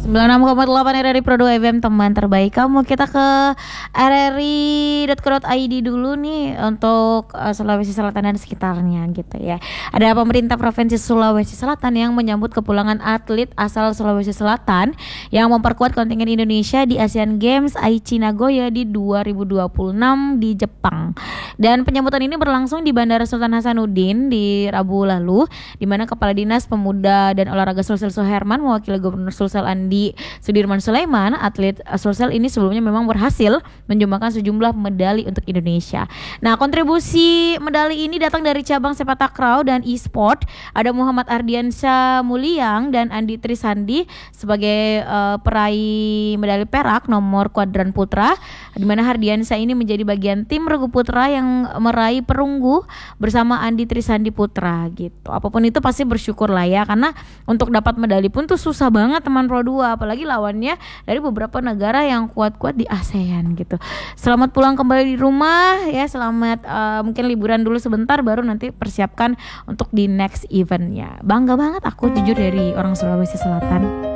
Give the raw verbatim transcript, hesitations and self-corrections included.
sembilan puluh enam koma delapan R R I Pro dua F M, teman terbaik kamu. Kita ke r r i dot co dot i d dulu nih untuk uh, Sulawesi Selatan dan sekitarnya gitu ya. Ada pemerintah Provinsi Sulawesi Selatan yang menyambut kepulangan atlet asal Sulawesi Selatan yang memperkuat kontingen Indonesia di Asian Games Aichi Nagoya di dua ribu dua puluh enam di Jepang. Dan penyambutan ini berlangsung di Bandara Sultan Hasanuddin di Rabu lalu, di mana Kepala Dinas Pemuda dan Olahraga Sulsel Soherman mewakili Gubernur Sulsel Andi Sudirman Sulaiman. Atlet Sulsel ini sebelumnya memang berhasil menyumbangkan sejumlah medali untuk Indonesia. Nah, kontribusi medali ini datang dari cabang sepak takraw dan e-sport. Ada Muhammad Ardiansyah Mulyang dan Andi Trisandi sebagai uh, peraih medali perak nomor kuadran putra, di mana Ardiansyah ini menjadi bagian tim regu putra yang meraih perunggu bersama Andi Trisandi putra gitu. Apapun itu pasti bersyukur lah ya, karena untuk dapat medali pun tuh susah banget teman Pro dua, apalagi lawannya dari beberapa negara yang kuat-kuat di ASEAN gitu. Selamat pulang kembali di rumah ya, selamat uh, mungkin liburan dulu sebentar baru nanti persiapkan untuk di next eventnya. Bangga banget aku jujur dari orang Sulawesi Selatan.